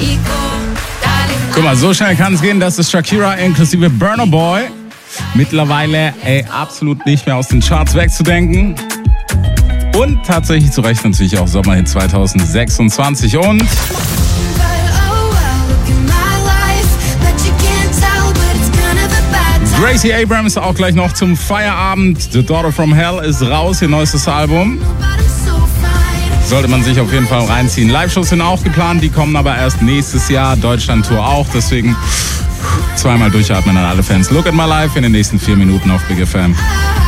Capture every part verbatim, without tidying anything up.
Guck mal, so schnell kann es gehen. Das ist Shakira inklusive Burna Boy. Mittlerweile ey, absolut nicht mehr aus den Charts wegzudenken. Und tatsächlich zu Recht natürlich auch Sommerhit zwanzig sechsundzwanzig. Und Gracie Abrams auch gleich noch zum Feierabend. The Daughter from Hell ist raus, ihr neuestes Album. Sollte man sich auf jeden Fall reinziehen. Live-Shows sind auch geplant, die kommen aber erst nächstes Jahr. Deutschland-Tour auch, deswegen zweimal durchatmen an alle Fans. Look at my life in den nächsten vier Minuten auf Big F M.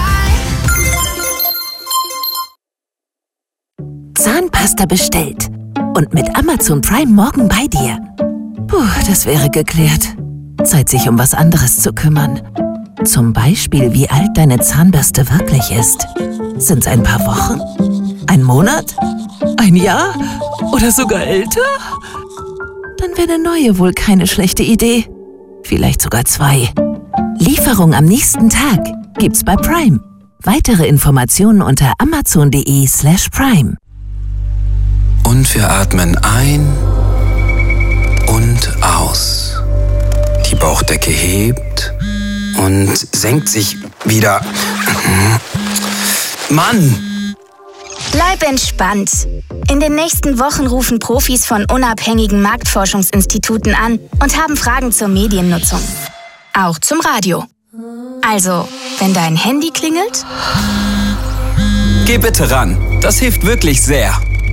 Zahnpasta bestellt. Und mit Amazon Prime morgen bei dir. Puh, das wäre geklärt. Zeit, sich um was anderes zu kümmern. Zum Beispiel, wie alt deine Zahnbürste wirklich ist. Sind's ein paar Wochen? Ein Monat? Ein Jahr? Oder sogar älter? Dann wäre eine neue wohl keine schlechte Idee. Vielleicht sogar zwei. Lieferung am nächsten Tag gibt's bei Prime. Weitere Informationen unter amazon.de slash prime. Und wir atmen ein und aus. Die Bauchdecke hebt und senkt sich wieder. Mann! Bleib entspannt. In den nächsten Wochen rufen Profis von unabhängigen Marktforschungsinstituten an und haben Fragen zur Mediennutzung. Auch zum Radio. Also, wenn dein Handy klingelt? Geh bitte ran. Das hilft wirklich sehr.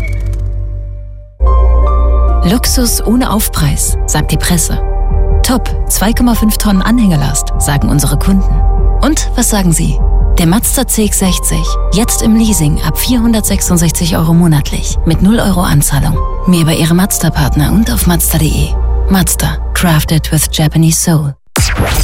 Luxus ohne Aufpreis, sagt die Presse. Top, zwei Komma fünf Tonnen Anhängerlast, sagen unsere Kunden. Und was sagen Sie? Der Mazda C X sechzig, jetzt im Leasing ab vierhundertsechsundsechzig Euro monatlich, mit null Euro Anzahlung. Mehr bei Ihrem Mazda-Partner und auf Mazda punkt de. Mazda, crafted with Japanese soul.